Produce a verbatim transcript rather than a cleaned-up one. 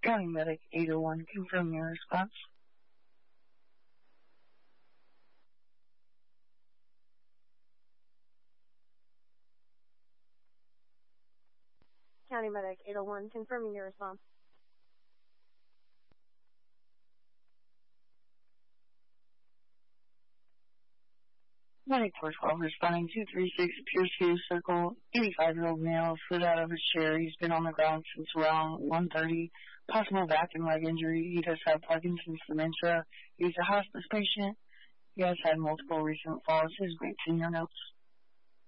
County Medic eight oh one, confirm your response. County Medic eight oh one, confirming your response. Medic four twelve responding two three six Pierce View Circle, eighty-five-year-old male, slid out of his chair. He's been on the ground since around one thirty. Possible back and leg injury. He does have Parkinson's dementia. He's a hospice patient. He has had multiple recent falls. His rates in your notes.